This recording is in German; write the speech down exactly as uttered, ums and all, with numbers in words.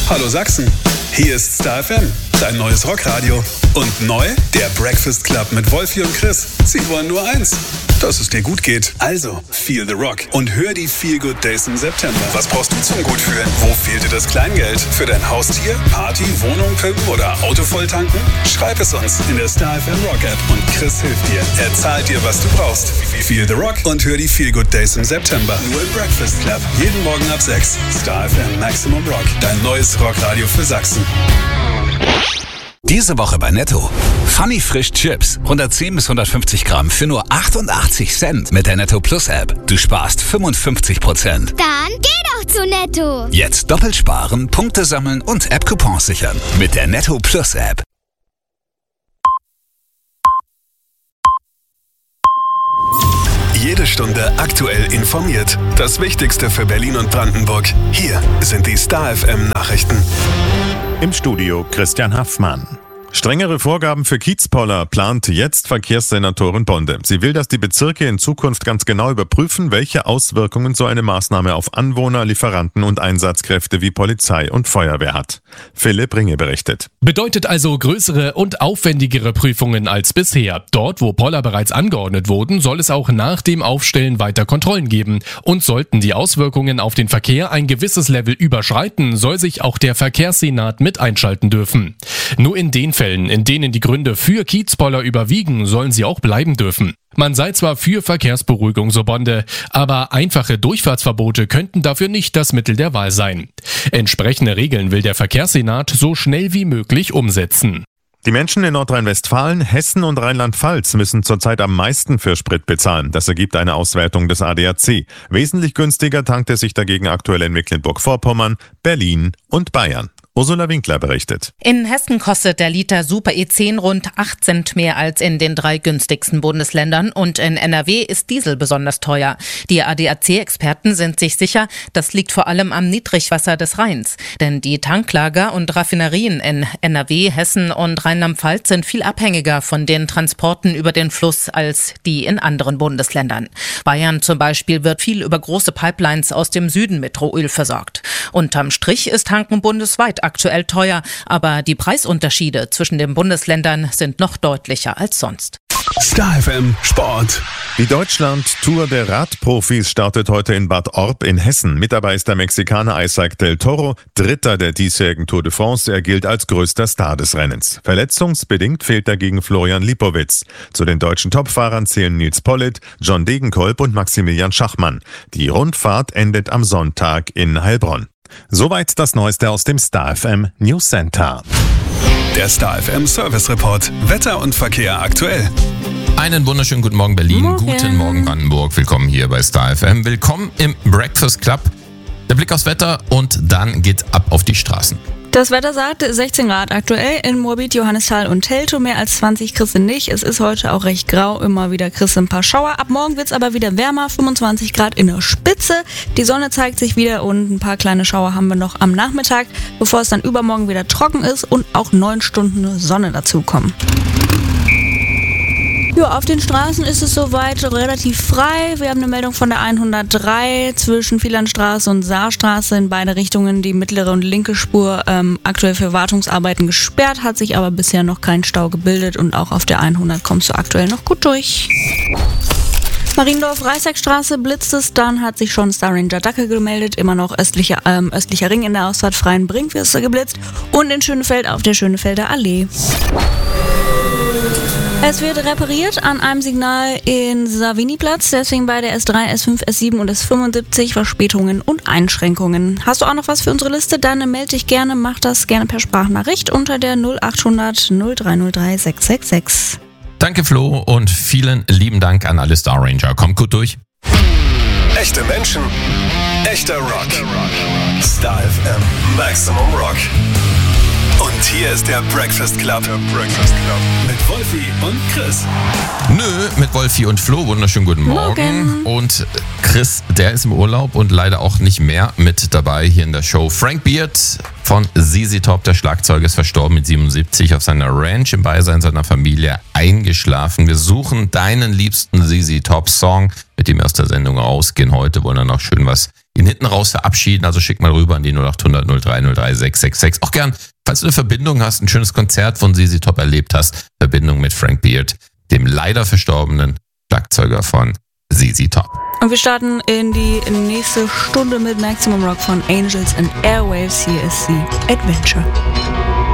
Hallo Sachsen, hier ist Star F M, dein neues Rockradio. Und neu, der Breakfast Club mit Wolfi und Chris. Sie wollen nur eins, dass es dir gut geht. Also, feel the rock und hör die Feel Good Days im September. Was brauchst du zum Gutfühlen? Wo fehlt dir das Kleingeld? Für dein Haustier, Party, Wohnung pimpen oder Auto volltanken? Schreib es uns in der Star F M Rock App und Chris hilft dir. Er zahlt dir, was du brauchst. Feel the rock und hör die Feel Good Days im September. Nur im Breakfast Club. Jeden Morgen ab sechs. Star F M Maximum Rock. Dein neues Rockradio für Sachsen. Diese Woche bei Netto. Funny Frisch Chips. hundertzehn bis hundertfünfzig Gramm für nur achtundachtzig Cent mit der Netto Plus App. Du sparst fünfundfünfzig Prozent. Dann geh doch zu Netto. Jetzt doppelt sparen, Punkte sammeln und App-Coupons sichern. Mit der Netto Plus App. Jede Stunde aktuell informiert. Das Wichtigste für Berlin und Brandenburg. Hier sind die Star F M Nachrichten. Im Studio Christian Haffmann. Strengere Vorgaben für Kiezpoller plant jetzt Verkehrssenatorin Bonde. Sie will, dass die Bezirke in Zukunft ganz genau überprüfen, welche Auswirkungen so eine Maßnahme auf Anwohner, Lieferanten und Einsatzkräfte wie Polizei und Feuerwehr hat. Philipp Ringe berichtet. Bedeutet also größere und aufwendigere Prüfungen als bisher. Dort, wo Poller bereits angeordnet wurden, soll es auch nach dem Aufstellen weiter Kontrollen geben. Und sollten die Auswirkungen auf den Verkehr ein gewisses Level überschreiten, soll sich auch der Verkehrssenat mit einschalten dürfen. Nur in den Fällen, in denen die Gründe für Kiezpoller überwiegen, sollen sie auch bleiben dürfen. Man sei zwar für Verkehrsberuhigung, so Bonde, aber einfache Durchfahrtsverbote könnten dafür nicht das Mittel der Wahl sein. Entsprechende Regeln will der Verkehrssenat so schnell wie möglich umsetzen. Die Menschen in Nordrhein-Westfalen, Hessen und Rheinland-Pfalz müssen zurzeit am meisten für Sprit bezahlen. Das ergibt eine Auswertung des A D A C. Wesentlich günstiger tankt es sich dagegen aktuell in Mecklenburg-Vorpommern, Berlin und Bayern. Ursula Winkler berichtet. In Hessen kostet der Liter Super E zehn rund acht Cent mehr als in den drei günstigsten Bundesländern und in N R W ist Diesel besonders teuer. Die A D A C-Experten sind sich sicher, das liegt vor allem am Niedrigwasser des Rheins. Denn die Tanklager und Raffinerien in N R W, Hessen und Rheinland-Pfalz sind viel abhängiger von den Transporten über den Fluss als die in anderen Bundesländern. Bayern zum Beispiel wird viel über große Pipelines aus dem Süden mit Rohöl versorgt. Unterm Strich ist Tanken bundesweit aktuell teuer, aber die Preisunterschiede zwischen den Bundesländern sind noch deutlicher als sonst. Star F M Sport. Die Deutschland-Tour der Radprofis startet heute in Bad Orb in Hessen. Mit dabei ist der Mexikaner Isaac del Toro, Dritter der diesjährigen Tour de France. Er gilt als größter Star des Rennens. Verletzungsbedingt fehlt dagegen Florian Lipowitz. Zu den deutschen Topfahrern zählen Nils Politt, John Degenkolb und Maximilian Schachmann. Die Rundfahrt endet am Sonntag in Heilbronn. Soweit das Neueste aus dem Star F M News Center. Der Star F M Service Report. Wetter und Verkehr aktuell. Einen wunderschönen guten Morgen Berlin, Morgen. Guten Morgen Brandenburg. Willkommen hier bei Star F M. Willkommen im Breakfast Club. Der Blick aufs Wetter und dann geht's ab auf die Straßen. Das Wetter sagt sechzehn Grad aktuell in Moabit, Johannisthal und Teltow, mehr als zwanzig kriegst du nicht. Es ist heute auch recht grau, immer wieder kriegst du ein paar Schauer. Ab morgen wird's aber wieder wärmer, fünfundzwanzig Grad in der Spitze. Die Sonne zeigt sich wieder und ein paar kleine Schauer haben wir noch am Nachmittag, bevor es dann übermorgen wieder trocken ist und auch neun Stunden Sonne dazukommen. Ja, auf den Straßen ist es soweit relativ frei. Wir haben eine Meldung von der hundertdrei zwischen Wielandstraße und Saarstraße in beide Richtungen. Die mittlere und linke Spur ähm, aktuell für Wartungsarbeiten gesperrt, hat sich aber bisher noch kein Stau gebildet und auch auf der hundert kommst du aktuell noch gut durch. Mariendorf-Reißeckstraße blitzt es, dann hat sich schon Star Ranger Dacke gemeldet, immer noch östlicher, ähm, östlicher Ring in der Ausfahrt Freienbrink wird geblitzt und in Schönefeld auf der Schönefelder Allee. Es wird repariert an einem Signal in Savini-Platz, deswegen bei der S drei, S fünf, S sieben und S fünfundsiebzig Verspätungen und Einschränkungen. Hast du auch noch was für unsere Liste? Dann melde dich gerne, mach das gerne per Sprachnachricht unter der null achthundert null drei null drei sechs sechs sechs. Danke Flo und vielen lieben Dank an alle Star Ranger. Kommt gut durch. Echte Menschen, echter Rock. Star F M Maximum Rock. Und hier ist der Breakfast Club. Der Breakfast Club. Mit Wolfi und Chris. Nö, mit Wolfi und Flo. Wunderschönen guten Morgen. Morgen. Und Chris, der ist im Urlaub und leider auch nicht mehr mit dabei hier in der Show. Frank Beard von Z Z Top, der Schlagzeuger, ist verstorben mit siebenundsiebzig auf seiner Ranch im Beisein seiner Familie eingeschlafen. Wir suchen deinen liebsten Z Z Top Song, mit dem wir aus der Sendung rausgehen. Heute wollen wir noch schön was ihn hinten raus verabschieden. Also schick mal rüber an die null acht hundert null drei null drei sechs sechs sechs. Auch gern, falls du eine Verbindung hast, ein schönes Konzert von Z Z Top erlebt hast, Verbindung mit Frank Beard, dem leider verstorbenen Schlagzeuger von Z Z Top. Und wir starten in die nächste Stunde mit Maximum Rock von Angels and Airwaves. Hier ist sie Adventure.